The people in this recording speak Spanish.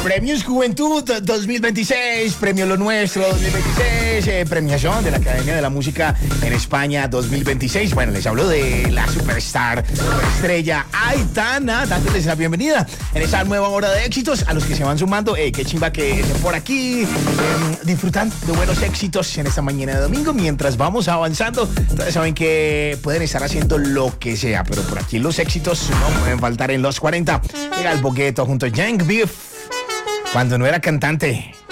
Premios Juventud 2026, Premio Lo Nuestro 2026, premiación de la Academia de la Música en España 2026. Bueno, les hablo de la superstar, estrella Aitana, dándoles la bienvenida en esta nueva hora de éxitos a los que se van sumando. Qué chimba que estén por aquí, disfrutando de buenos éxitos en esta mañana de domingo mientras vamos avanzando. Ustedes saben que pueden estar haciendo lo que sea, pero por aquí los éxitos no pueden faltar en los 40. Llega el Bogueto junto a Young Beef cuando no era cantante.